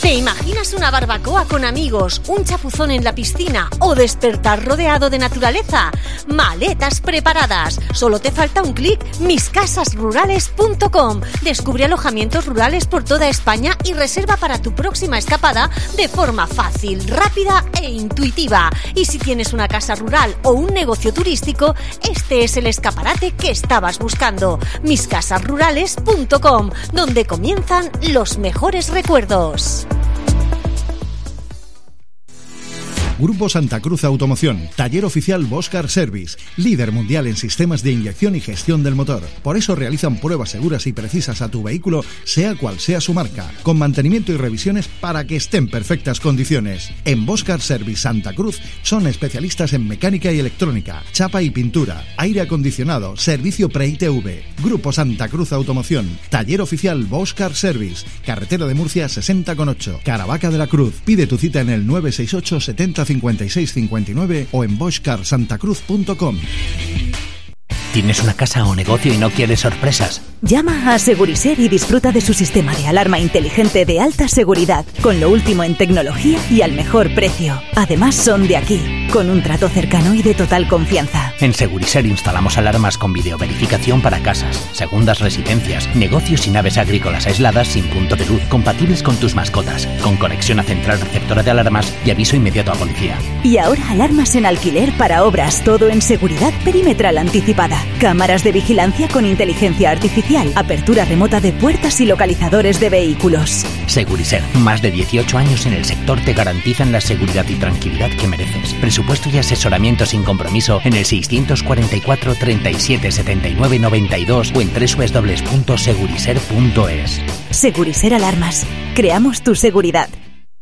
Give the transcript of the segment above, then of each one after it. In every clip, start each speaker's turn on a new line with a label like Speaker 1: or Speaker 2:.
Speaker 1: ¿Te imaginas una barbacoa con amigos, un chapuzón en la piscina o despertar rodeado de naturaleza? Maletas preparadas. Solo te falta un clic. miscasasrurales.com. Descubre alojamientos rurales por toda España y reserva para tu próxima escapada de forma fácil, rápida e intuitiva. Y si tienes una casa rural o un negocio turístico, este es el escaparate que estabas buscando. miscasasrurales.com, donde comienzan los mejores recuerdos.
Speaker 2: Grupo Santa Cruz Automoción, taller oficial Bosch Car Service, líder mundial en sistemas de inyección y gestión del motor. Por eso realizan pruebas seguras y precisas a tu vehículo, sea cual sea su marca, con mantenimiento y revisiones para que esté en perfectas condiciones. En Bosch Car Service Santa Cruz son especialistas en mecánica y electrónica, chapa y pintura, aire acondicionado, servicio pre-ITV. Grupo Santa Cruz Automoción, taller oficial Bosch Car Service, carretera de Murcia 60,8, Caravaca de la Cruz. Pide tu cita en el 968 70 56 59 o en boschcarsantacruz.com.
Speaker 3: ¿Tienes una casa o negocio y no quieres sorpresas?
Speaker 4: Llama a Seguriser y disfruta de su sistema de alarma inteligente de alta seguridad, con lo último en tecnología y al mejor precio. Además son de aquí, con un trato cercano y de total confianza.
Speaker 3: En Seguriser instalamos alarmas con videoverificación para casas, segundas residencias, negocios y naves agrícolas aisladas sin punto de luz, compatibles con tus mascotas, con conexión a central receptora de alarmas y aviso inmediato a policía.
Speaker 4: Y ahora alarmas en alquiler para obras, todo en seguridad perimetral anticipada. Cámaras de vigilancia con inteligencia artificial, apertura remota de puertas y localizadores de vehículos.
Speaker 3: Seguriser, más de 18 años en el sector te garantizan la seguridad y tranquilidad que mereces. Presupuesto y asesoramiento sin compromiso en el 644 37 79 92 o en www.seguriser.es.
Speaker 4: Seguriser Alarmas. Creamos tu seguridad.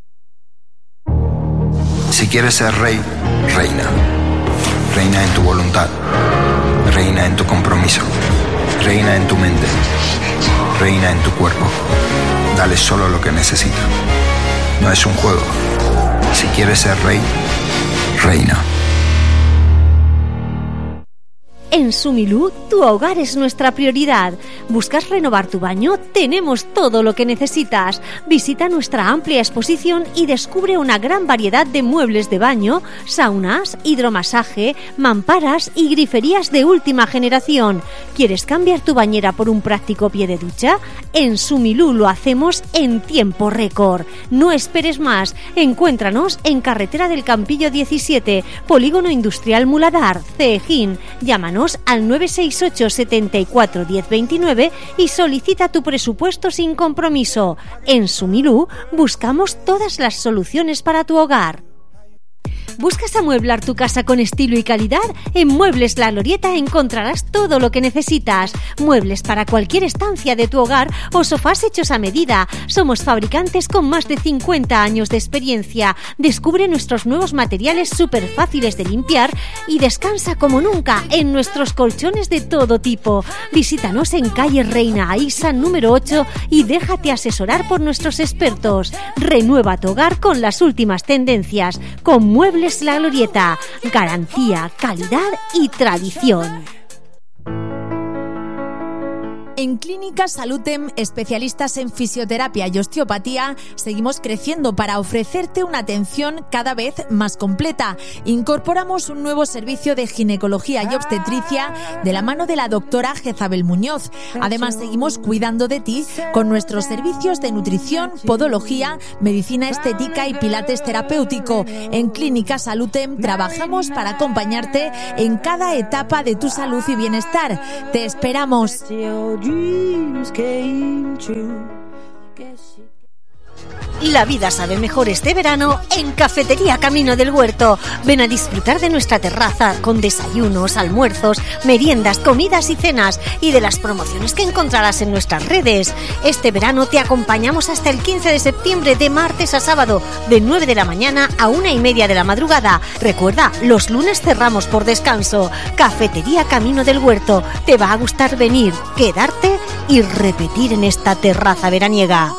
Speaker 5: Si quieres ser rey, reina. Reina en tu voluntad. Reina en tu compromiso. Reina en tu mente. Reina en tu cuerpo. Dale solo lo que necesita. No es un juego. Si quieres ser rey, reina.
Speaker 1: En Sumilú, tu hogar es nuestra prioridad. ¿Buscas renovar tu baño? Tenemos todo lo que necesitas. Visita nuestra amplia exposición y descubre una gran variedad de muebles de baño, saunas, hidromasaje, mamparas y griferías de última generación. ¿Quieres cambiar tu bañera por un práctico pie de ducha? En Sumilú lo hacemos en tiempo récord. No esperes más. Encuéntranos en Carretera del Campillo 17, Polígono Industrial Muladar, Cejín. Llámanos al 968 74 10 29 y solicita tu presupuesto sin compromiso. En Sumilú buscamos todas las soluciones para tu hogar. ¿Buscas amueblar tu casa con estilo y calidad? En Muebles La Glorieta encontrarás todo lo que necesitas. Muebles para cualquier estancia de tu hogar o sofás hechos a medida. Somos fabricantes con más de 50 años de experiencia. Descubre nuestros nuevos materiales súper fáciles de limpiar y descansa como nunca en nuestros colchones de todo tipo. Visítanos en calle Reina Aísa número 8 y déjate asesorar por nuestros expertos. Renueva tu hogar con las últimas tendencias. Con Muebles La Glorieta, garantía, calidad y tradición.
Speaker 6: En Clínica Salutem, especialistas en fisioterapia y osteopatía, seguimos creciendo para ofrecerte una atención cada vez más completa. Incorporamos un nuevo servicio de ginecología y obstetricia de la mano de la doctora Jezabel Muñoz. Además, seguimos cuidando de ti con nuestros servicios de nutrición, podología, medicina estética y pilates terapéutico. En Clínica Salutem trabajamos para acompañarte en cada etapa de tu salud y bienestar. Te esperamos.
Speaker 1: La vida sabe mejor este verano en Cafetería Camino del Huerto. Ven a disfrutar de nuestra terraza con desayunos, almuerzos, meriendas, comidas y cenas y de las promociones que encontrarás en nuestras redes. Este verano te acompañamos hasta el 15 de septiembre de martes a sábado de 9 de la mañana a 1:30 de la madrugada. Recuerda, los lunes cerramos por descanso. Cafetería Camino del Huerto. Te va a gustar venir, quedarte y repetir en esta terraza veraniega.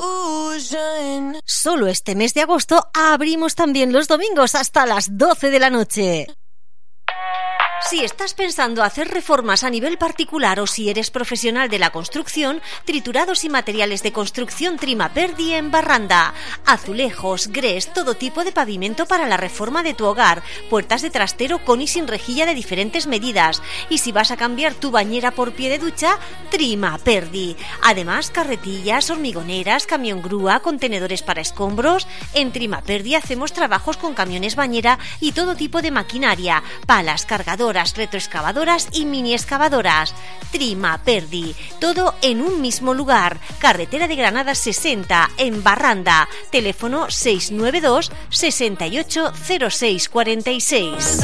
Speaker 1: Solo este mes de agosto abrimos también los domingos hasta las 12 de la noche. Si estás pensando hacer reformas a nivel particular o si eres profesional de la construcción, Triturados y Materiales de Construcción Trimaperdi en Barranda. Azulejos, grés, todo tipo de pavimento para la reforma de tu hogar, puertas de trastero con y sin rejilla de diferentes medidas. Y si vas a cambiar tu bañera por pie de ducha, Trimaperdi. Además, carretillas, hormigoneras, camión grúa, contenedores para escombros. En Trimaperdi hacemos trabajos con camiones bañera y todo tipo de maquinaria, palas, cargadoras, retroexcavadoras y mini excavadoras. Trimaperdi, todo en un mismo lugar. Carretera de Granada 60 en Barranda. Teléfono 692 68 06 46.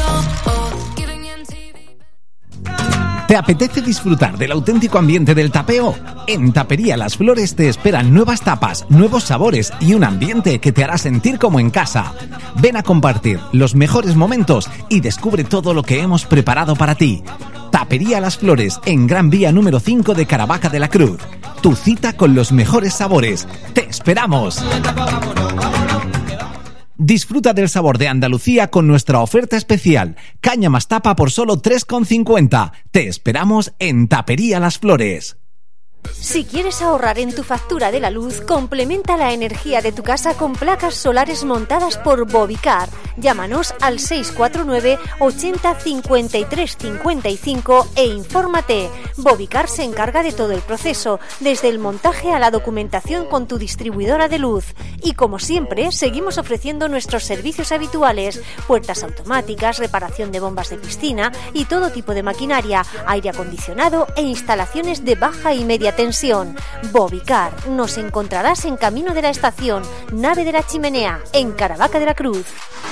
Speaker 7: ¿Te apetece disfrutar del auténtico ambiente del tapeo? En Tapería Las Flores te esperan nuevas tapas, nuevos sabores y un ambiente que te hará sentir como en casa. Ven a compartir los mejores momentos y descubre todo lo que hemos preparado para ti. Tapería Las Flores, en Gran Vía número 5 de Caravaca de la Cruz. Tu cita con los mejores sabores. ¡Te esperamos! Disfruta del sabor de Andalucía con nuestra oferta especial. Caña más tapa por solo 3,50. Te esperamos en Tapería Las Flores.
Speaker 1: Si quieres ahorrar en tu factura de la luz, complementa la energía de tu casa con placas solares montadas por Bovicar. Llámanos al 649 80 53 55 e infórmate. Bovicar se encarga de todo el proceso, desde el montaje a la documentación con tu distribuidora de luz. Y como siempre, seguimos ofreciendo nuestros servicios habituales: puertas automáticas, reparación de bombas de piscina y todo tipo de maquinaria, aire acondicionado e instalaciones de baja y media tensión. Bovicar. Nos encontrarás en Camino de la Estación, Nave de la Chimenea, en Caravaca de la Cruz.